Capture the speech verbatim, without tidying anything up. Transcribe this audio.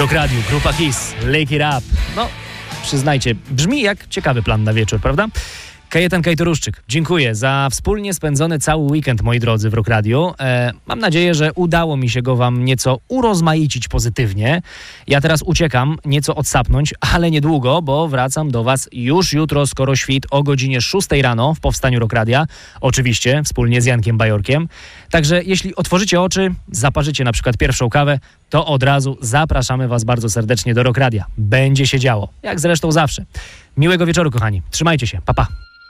Rock Radio, grupa Kiss, Lick It Up. No, przyznajcie, brzmi jak ciekawy plan na wieczór, prawda? Kajetan Kajtoruszczyk, dziękuję za wspólnie spędzony cały weekend, moi drodzy, w Rock Radio. E, mam nadzieję, że udało mi się go wam nieco urozmaicić pozytywnie. Ja teraz uciekam, nieco odsapnąć, ale niedługo, bo wracam do was już jutro, skoro świt, o godzinie szóstej rano w Powstaniu Rock Radia. Oczywiście wspólnie z Jankiem Bajorkiem. Także jeśli otworzycie oczy, zaparzycie na przykład pierwszą kawę, to od razu zapraszamy was bardzo serdecznie do Rock Radia. Będzie się działo, jak zresztą zawsze. Miłego wieczoru, kochani. Trzymajcie się. Pa, pa.